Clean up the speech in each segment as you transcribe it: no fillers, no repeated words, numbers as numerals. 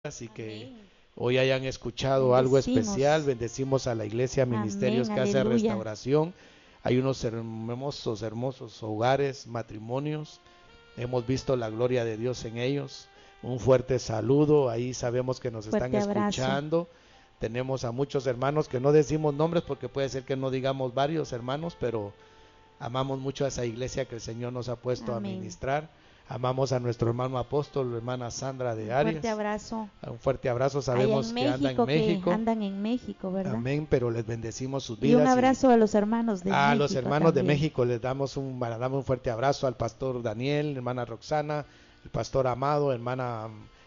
y que Amén. hoy hayan escuchado algo especial. Bendecimos. Bendecimos a la iglesia Ministerios Amén. Casa de Aleluya. Restauración. Hay unos hermosos, hermosos hogares, matrimonios. Hemos visto la gloria de Dios en ellos. Un fuerte saludo. Ahí sabemos que nos están Fuerte abrazo. escuchando. Tenemos a muchos hermanos que no decimos nombres porque puede ser que no digamos varios hermanos, pero amamos mucho a esa iglesia que el Señor nos ha puesto a Amén. ministrar. Amamos a nuestro hermano apóstol, hermana Sandra de Un fuerte Arias. abrazo. Un fuerte abrazo, Allá sabemos en que anda en México, que México. andan en México, ¿verdad? Amén, pero les bendecimos sus Y un vidas. Y abrazo a los hermanos de a los México hermanos de también. México les damos un fuerte abrazo, al pastor Daniel, hermana Roxana, el pastor Amado, hermana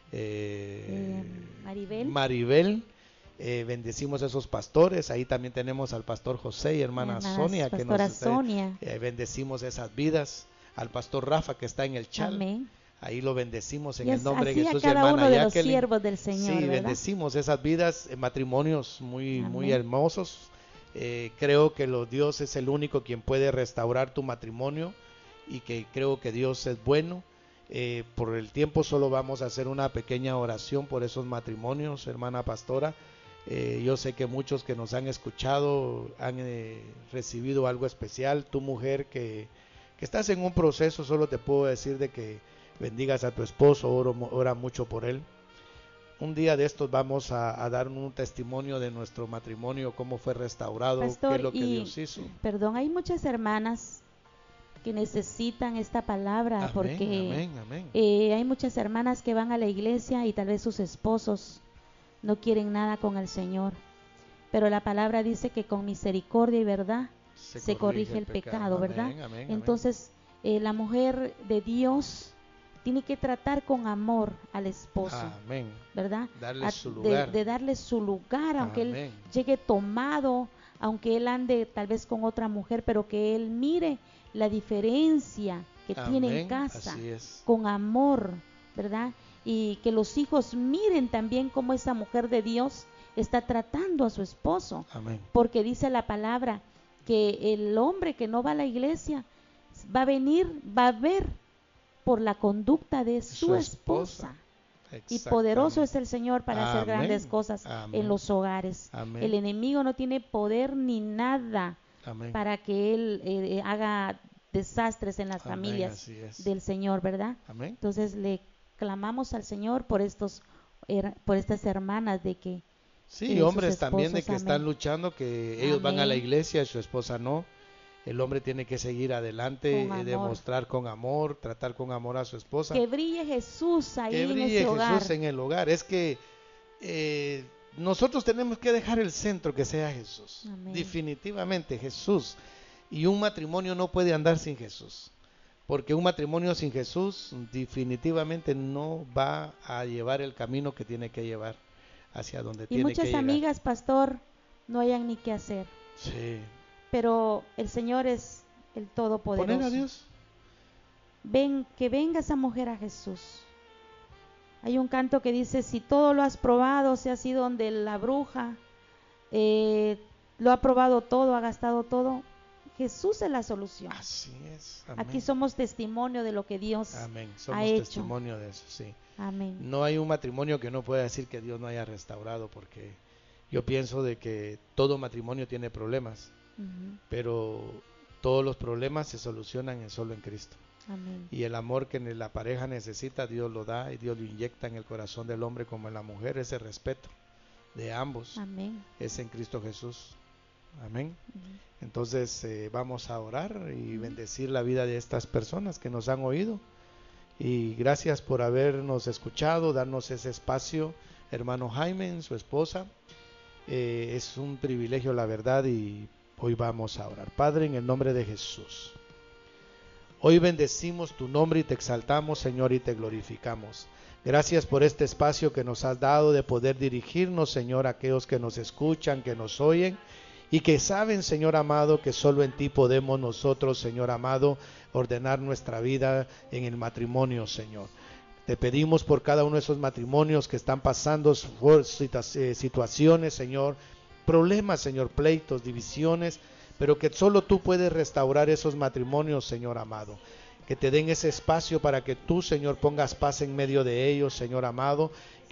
eh, Maribel. Maribel. Bendecimos a esos pastores. Ahí también tenemos al pastor José y hermana Sonia, que Pastora nos Sonia. bendecimos esas vidas. Al pastor Rafa, que está en el chat. Amén. Ahí lo bendecimos en Y el nombre de así a Jesús, cada hermana uno de los Jacqueline. siervos del Señor, Sí, ¿verdad? bendecimos esas vidas, matrimonios muy Amén. hermosos. Creo que Dios es el único quien puede restaurar tu matrimonio, y que creo que Dios es bueno. Por el tiempo solo vamos a hacer una pequeña oración por esos matrimonios, hermana pastora. Yo sé que muchos que nos han escuchado han recibido algo especial. Tu mujer que estás en un proceso, solo te puedo decir de que bendigas a tu esposo, ora mucho por él. Un día de estos vamos a dar un testimonio de nuestro matrimonio, cómo fue restaurado, qué es Pastor, lo que y Dios hizo. perdón, hay muchas hermanas que necesitan esta palabra Amén, porque amén, amén. hay muchas hermanas que van a la iglesia y tal vez sus esposos no quieren nada con el Señor, pero la palabra dice que con misericordia y verdad se corrige el pecado, ¿verdad? Amén, amén, Entonces, la mujer de Dios tiene que tratar con amor al esposo, amén. ¿verdad? Darle su lugar. De darle su lugar, aunque Amén. él llegue tomado, aunque él ande tal vez con otra mujer, pero que él mire la diferencia que tiene en Amén, casa, así es. con amor, ¿verdad? Y que los hijos miren también cómo esa mujer de Dios está tratando a su esposo, Amén. porque dice la palabra que el hombre que no va a la iglesia va a venir, va a ver por la conducta de su esposa. Y poderoso es el Señor para hacer Amén. grandes cosas Amén. en los hogares. Amén. El enemigo no tiene poder ni nada Amén. para que él haga desastres en las Amén, familias así es. del Señor, ¿verdad? Amén. Entonces le clamamos al Señor por por estas hermanas de que Sí, sus hombres también de esposos, que amén. están luchando, que ellos van a la Amén. iglesia y su esposa no. El hombre tiene que seguir adelante, Con amor. demostrar con amor, tratar con amor a su esposa. Que brille Jesús ahí Que en brille ese hogar. Jesús en el hogar. Es que nosotros tenemos que dejar el centro, que sea Jesús. Amén. Definitivamente Jesús. Y un matrimonio no puede andar sin Jesús, porque un matrimonio sin Jesús definitivamente no va a llevar el camino que tiene que llevar hacia donde Y tiene que muchas llegar. amigas, pastor, no hayan ni qué hacer. Sí. Pero el Señor es el Todopoderoso. Poner a Dios. Ven, que venga esa mujer a Jesús. Hay un canto que dice: si todo lo has probado, si has ido donde la bruja, lo ha probado todo, ha gastado todo, Jesús es la solución. Así es. Amén. Aquí somos testimonio de lo que Dios Amén. ha Somos hecho. testimonio de eso, sí. Amén. No hay un matrimonio que no pueda decir que Dios no haya restaurado, porque yo pienso de que todo matrimonio tiene problemas, pero todos los problemas se solucionan solo en Cristo. Amén. Y el amor que la pareja necesita, Dios lo da y Dios lo inyecta en el corazón del hombre como en la mujer. Ese respeto de ambos Amén. es en Cristo Jesús. Amén. Entonces vamos a orar y bendecir la vida de estas personas que nos han oído. Y gracias por habernos escuchado, darnos ese espacio, hermano Jaime, su esposa. Es un privilegio, la verdad, y hoy vamos a orar. Padre, en el nombre de Jesús, hoy bendecimos tu nombre y te exaltamos, Señor, y te glorificamos. Gracias por este espacio que nos has dado de poder dirigirnos, Señor, a aquellos que nos escuchan, que nos oyen y que saben, Señor amado, que solo en ti podemos nosotros, Señor amado, ordenar nuestra vida en el matrimonio, Señor. Te pedimos por cada uno de esos matrimonios que están pasando situaciones, Señor, problemas, Señor, pleitos, divisiones, pero que solo tú puedes restaurar esos matrimonios, Señor amado. Que te den ese espacio para que tú, Señor, pongas paz en medio de ellos, Señor amado.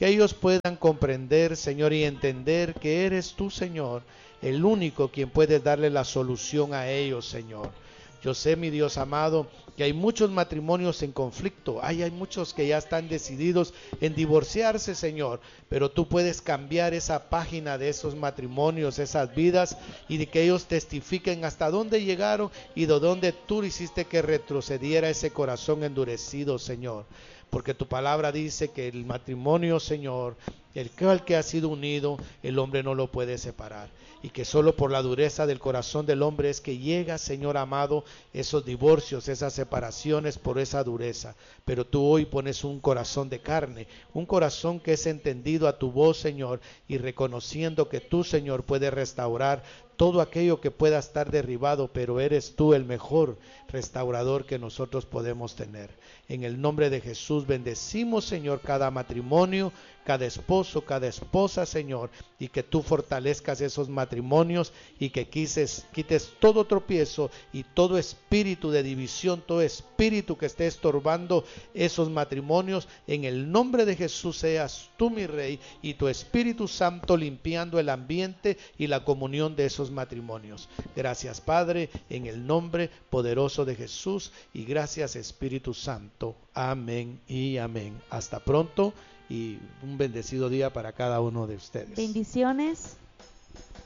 que ellos puedan comprender, Señor, y entender que eres tú, Señor, el único quien puede darle la solución a ellos, Señor. Yo sé, mi Dios amado, que hay muchos matrimonios en conflicto, hay muchos que ya están decididos en divorciarse, Señor, pero tú puedes cambiar esa página de esos matrimonios, esas vidas, y de que ellos testifiquen hasta dónde llegaron y de dónde tú hiciste que retrocediera ese corazón endurecido, Señor. Porque tu palabra dice que el matrimonio, Señor, el que ha sido unido, el hombre no lo puede separar. Y que solo por la dureza del corazón del hombre es que llega, Señor amado, esos divorcios, esas separaciones por esa dureza. Pero tú hoy pones un corazón de carne, un corazón que es entendido a tu voz, Señor, y reconociendo que tú, Señor, puedes restaurar todo aquello que pueda estar derribado, pero eres tú el mejor restaurador que nosotros podemos tener. En el nombre de Jesús bendecimos, Señor, cada matrimonio, cada esposo, cada esposa, Señor, y que tú fortalezcas esos matrimonios y que quites todo tropiezo y todo espíritu de división, todo espíritu que esté estorbando esos matrimonios. En el nombre de Jesús seas tú, mi Rey, y tu Espíritu Santo limpiando el ambiente y la comunión de esos matrimonios. Gracias, Padre, en el nombre poderoso de Jesús, y gracias, Espíritu Santo. Amén y amén. Hasta pronto y un bendecido día para cada uno de ustedes. Bendiciones.